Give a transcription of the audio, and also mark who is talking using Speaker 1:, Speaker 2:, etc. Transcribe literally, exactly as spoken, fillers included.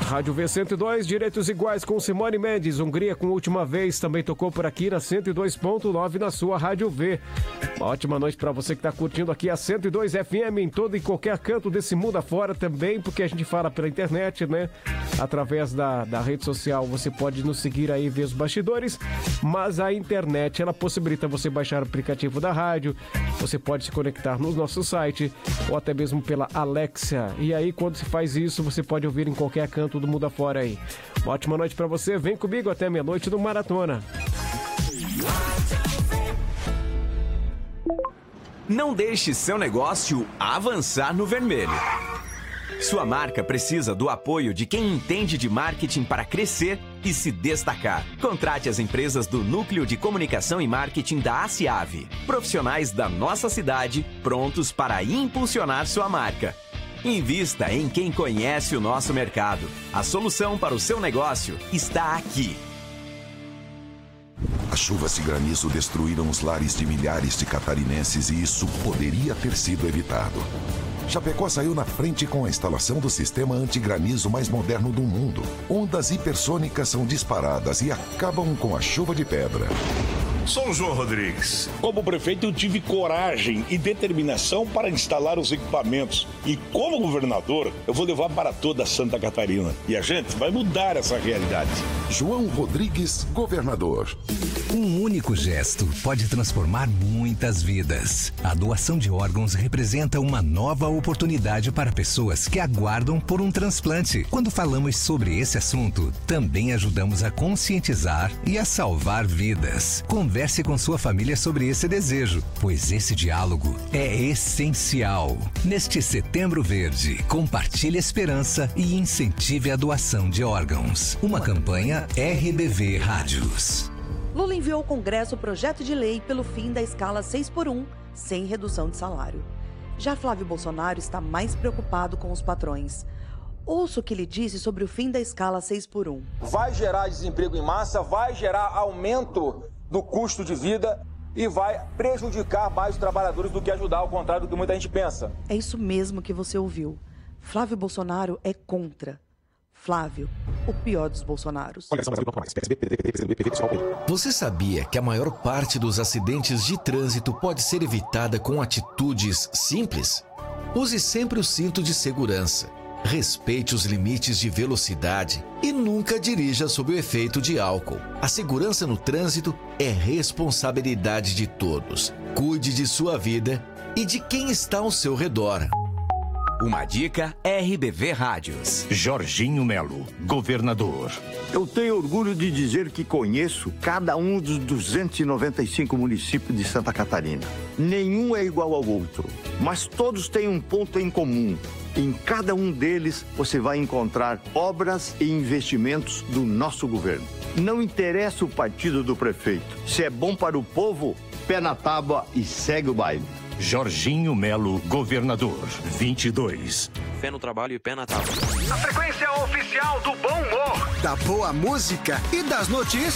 Speaker 1: Rádio V cento e dois, direitos iguais com Simone Mendes. Hungria com Última Vez também tocou por aqui na cento e dois ponto nove na sua Rádio V. Uma ótima noite para você que está curtindo aqui a cento e dois F M em todo e qualquer canto desse mundo afora também, porque a gente fala pela internet, né? Através da, da rede social você pode nos seguir aí, ver os bastidores, mas a internet, ela possibilita você baixar o aplicativo da rádio, você pode se conectar no nosso site ou até mesmo pela Alexa. E aí, quando se faz isso, você pode ouvir em qualquer canto do mundo afora aí. Uma ótima noite para você, vem comigo até meia-noite no Maratona.
Speaker 2: Não deixe seu negócio avançar no vermelho. Sua marca precisa do apoio de quem entende de marketing para crescer e se destacar. Contrate as empresas do Núcleo de Comunicação e Marketing da ACIAV. Profissionais da nossa cidade prontos para impulsionar sua marca. Invista em quem conhece o nosso mercado. A solução para o seu negócio está aqui.
Speaker 3: As chuvas e granizo destruíram os lares de milhares de catarinenses e isso poderia ter sido evitado. Chapecó saiu na frente com a instalação do sistema antigranizo mais moderno do mundo. Ondas hipersônicas são disparadas e acabam com a chuva de pedra.
Speaker 4: Sou o João Rodrigues. Como prefeito, eu tive coragem e determinação para instalar os equipamentos. E como governador, eu vou levar para toda Santa Catarina. E a gente vai mudar essa realidade.
Speaker 3: João Rodrigues, governador.
Speaker 5: Um único gesto pode transformar muitas vidas. A doação de órgãos representa uma nova oportunidade para pessoas que aguardam por um transplante. Quando falamos sobre esse assunto, também ajudamos a conscientizar e a salvar vidas. Converse com sua família sobre esse desejo, pois esse diálogo é essencial. Neste Setembro Verde, compartilhe a esperança e incentive a doação de órgãos. Uma campanha R B V Rádios.
Speaker 6: Lula enviou ao Congresso o projeto de lei pelo fim da escala seis por um, sem redução de salário. Já Flávio Bolsonaro está mais preocupado com os patrões. Ouça o que ele disse sobre o fim da escala seis por um.
Speaker 7: Vai gerar desemprego em massa, vai gerar aumento do custo de vida e vai prejudicar mais os trabalhadores do que ajudar, ao contrário do que muita gente pensa.
Speaker 6: É isso mesmo que você ouviu. Flávio Bolsonaro é contra. Flávio, o pior dos Bolsonaros.
Speaker 8: Você sabia que a maior parte dos acidentes de trânsito pode ser evitada com atitudes simples? Use sempre o cinto de segurança. Respeite os limites de velocidade e nunca dirija sob o efeito de álcool. A segurança no trânsito é responsabilidade de todos. Cuide de sua vida e de quem está ao seu redor.
Speaker 2: Uma dica R B V Rádios.
Speaker 9: Jorginho Melo, governador.
Speaker 10: Eu tenho orgulho de dizer que conheço cada um dos duzentos e noventa e cinco municípios de Santa Catarina. Nenhum é igual ao outro, mas todos têm um ponto em comum. Em cada um deles você vai encontrar obras e investimentos do nosso governo. Não interessa o partido do prefeito. Se é bom para o povo, pé na tábua e segue o baile.
Speaker 9: Jorginho Melo, governador, vinte e dois.
Speaker 11: Fé no trabalho e pé na tábua.
Speaker 12: A frequência oficial do bom humor,
Speaker 13: da boa música e das notícias.